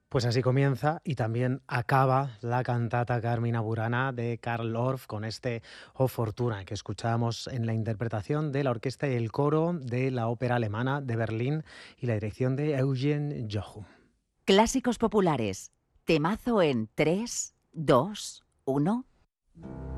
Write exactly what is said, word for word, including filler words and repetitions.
Pues así comienza y también acaba la cantata Carmina Burana de Karl Orff con este O Fortuna que escuchábamos en la interpretación de la orquesta y el coro de la Ópera Alemana de Berlín y la dirección de Eugen Jochum. Clásicos populares. Temazo en tres, dos, uno.